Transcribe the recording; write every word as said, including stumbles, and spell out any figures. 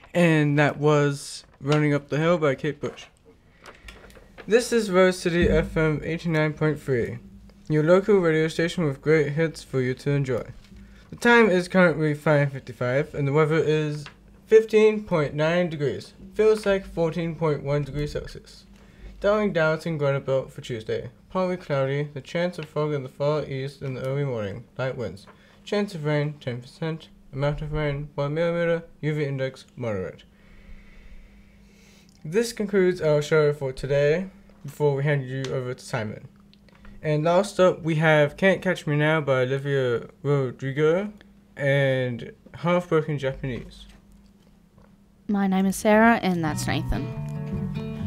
And that was Running Up the Hill by Kate Bush. This is Rose City F M eighty-nine point three, your local radio station with great hits for you to enjoy. The time is currently five fifty-five and the weather is fifteen point nine degrees. Feels like fourteen point one degrees Celsius. Darling Downton Granite Belt for Tuesday. Partly cloudy, the chance of fog in the far east in the early morning. Light winds. Chance of rain ten percent. Amount of rain one millimeter. U V index moderate. This concludes our show for today before we hand you over to Simon. And last up we have Can't Catch Me Now by Olivia Rodrigo and Half Broken Japanese. My name is Sarah and that's Nathan.